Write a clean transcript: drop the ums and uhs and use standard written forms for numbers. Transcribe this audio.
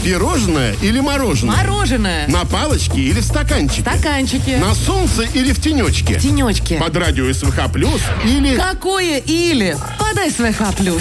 Пирожное или мороженое? Мороженое. На палочке или в стаканчике? Стаканчики. На солнце или в тенечке? Тенечки. Под радио СВХ+, или... Какое или? Подай СВХ+.